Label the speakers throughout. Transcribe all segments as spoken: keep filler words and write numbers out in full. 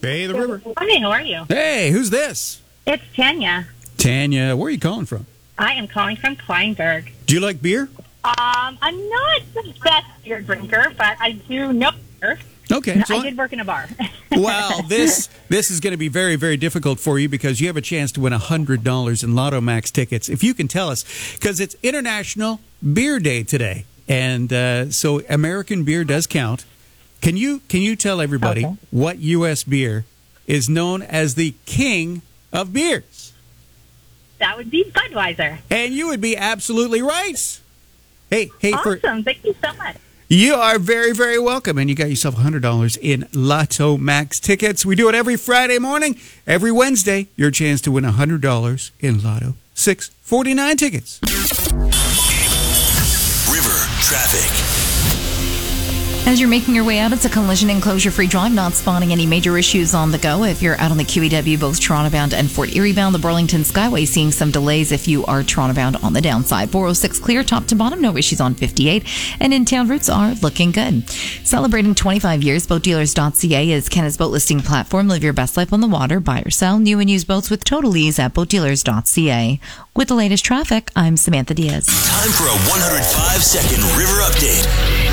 Speaker 1: Hey, the river.
Speaker 2: Hi, how are you?
Speaker 1: Hey, who's this?
Speaker 2: It's Tanya.
Speaker 1: Tanya, where are you calling from?
Speaker 2: I am calling from Kleinberg.
Speaker 1: Do you like beer?
Speaker 2: Um, I'm not the best beer drinker, but I do know beer.
Speaker 1: Okay. So
Speaker 2: I did work in a bar.
Speaker 1: Well, this this is going to be very, very difficult for you because you have a chance to win one hundred dollars in Lotto Max tickets. If you can tell us, because it's International Beer Day today, and uh, so American beer does count. Can you can you tell everybody
Speaker 2: Okay.
Speaker 1: what U S beer is known as the king of beers?
Speaker 2: That would be Budweiser.
Speaker 1: And you would be absolutely right. Hey, hey, for
Speaker 2: Awesome. Thank you so much.
Speaker 1: you are very, very welcome, and you got yourself one hundred dollars in Lotto Max tickets. We do it every Friday morning. Every Wednesday, your chance to win one hundred dollars in Lotto six forty-nine tickets.
Speaker 3: River traffic.
Speaker 4: As you're making your way out, it's a collision and closure-free drive, not spotting any major issues on the go. If you're out on the Q E W, both Toronto-bound and Fort Erie-bound, the Burlington Skyway seeing some delays if you are Toronto-bound on the downside. four oh six clear, top to bottom, no issues on fifty-eight, and in-town routes are looking good. Celebrating twenty-five years, boat dealers dot c a is Canada's boat listing platform. Live your best life on the water, buy or sell new and used boats with total ease at boat dealers dot c a. With the latest traffic, I'm Samantha Diaz.
Speaker 3: Time for a one hundred five second river update.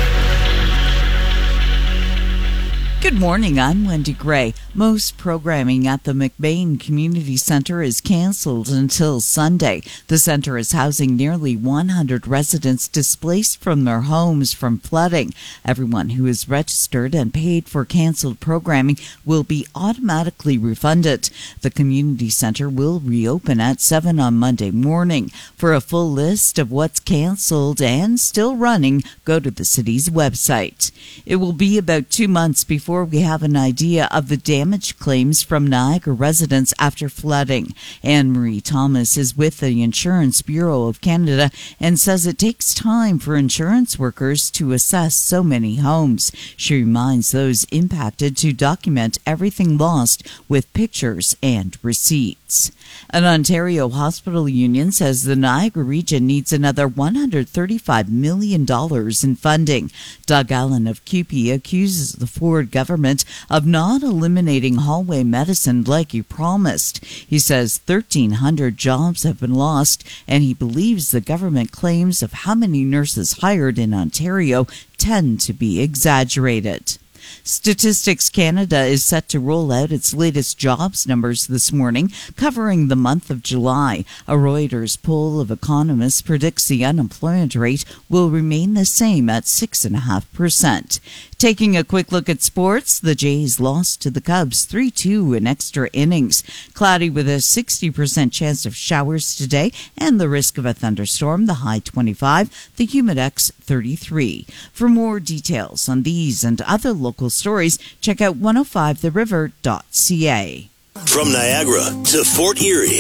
Speaker 5: Good morning, I'm Wendy Gray. Most programming at the McBain Community Center is canceled until Sunday. The center is housing nearly one hundred residents displaced from their homes from flooding. Everyone who is registered and paid for canceled programming will be automatically refunded. The community center will reopen at seven on Monday morning. For a full list of what's canceled and still running, go to the city's website. It will be about two months before we have an idea of the damage claims from Niagara residents after flooding. Anne-Marie Thomas is with the Insurance Bureau of Canada and says it takes time for insurance workers to assess so many homes. She reminds those impacted to document everything lost with pictures and receipts. An Ontario hospital union says the Niagara region needs another one hundred thirty-five million dollars in funding. Doug Allen of C U P E accuses the Ford government of not eliminating hallway medicine like he promised. He says thirteen hundred jobs have been lost, and he believes the government claims of how many nurses hired in Ontario tend to be exaggerated. Statistics Canada is set to roll out its latest jobs numbers this morning, covering the month of July. A Reuters poll of economists predicts the unemployment rate will remain the same at six point five percent. Taking a quick look at sports, the Jays lost to the Cubs three two in extra innings. Cloudy with a sixty percent chance of showers today and the risk of a thunderstorm, the high twenty-five, the humidex thirty-three. For more details on these and other local stories, check out one oh five the river dot c a.
Speaker 3: From Niagara to Fort Erie.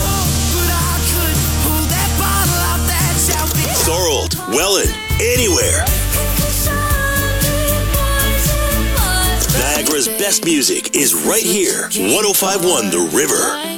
Speaker 3: Thorold, Welland, anywhere. Niagara's best music is right here. one oh five point one The River.